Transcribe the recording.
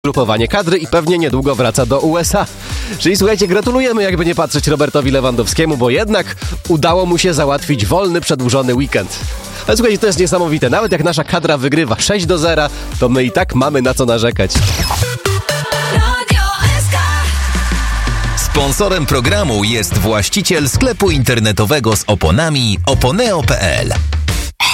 grupowanie kadry i pewnie niedługo wraca do USA. Czyli słuchajcie, gratulujemy, jakby nie patrzeć, Robertowi Lewandowskiemu, bo jednak udało mu się załatwić wolny, przedłużony weekend. Ale słuchajcie, to jest niesamowite. Nawet jak nasza kadra wygrywa 6-0, to my i tak mamy na co narzekać. Sponsorem programu jest właściciel sklepu internetowego z oponami oponeo.pl.